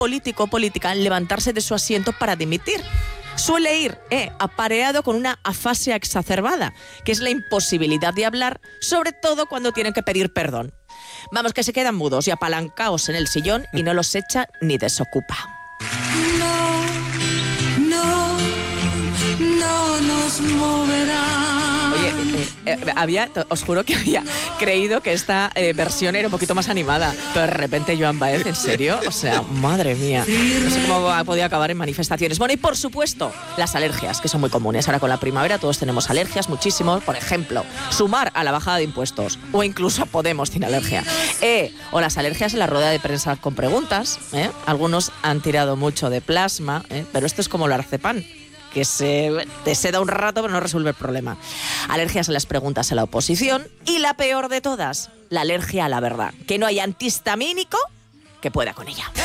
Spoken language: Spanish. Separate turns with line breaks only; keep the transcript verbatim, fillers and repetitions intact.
político o política levantarse de su asiento para dimitir. Suele ir eh, apareado con una afasia exacerbada, que es la imposibilidad de hablar, sobre todo cuando tienen que pedir perdón. Vamos, que se quedan mudos y apalancaos en el sillón y no los echa ni desocupa.
No, no, no nos moverá.
Oye, eh, eh, había, os juro que había creído que esta eh, versión era un poquito más animada, pero de repente Joan Baez, ¿en serio? O sea, madre mía, no sé cómo ha podido acabar en manifestaciones. Bueno, y por supuesto, las alergias, que son muy comunes. Ahora con la primavera todos tenemos alergias, muchísimos. Por ejemplo, Sumar a la bajada de impuestos, o incluso a Podemos tiene alergia. Eh, o las alergias en la rueda de prensa con preguntas. ¿eh? Algunos han tirado mucho de plasma, ¿eh? pero esto es como el Arcepan, que se te seda un rato pero no resuelve el problema. Alergias a las preguntas a la oposición y la peor de todas, la alergia a la verdad, que no hay antihistamínico que pueda con ella.